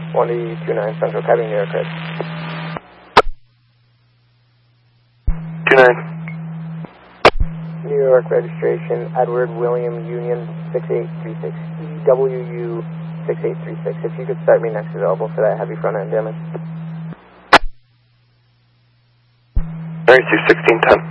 1029 Central Cabin, New York, Red. 29. New York registration, Edward William Union 6836, EWU 6836. If you could start me next available for that heavy front end damage. 321610.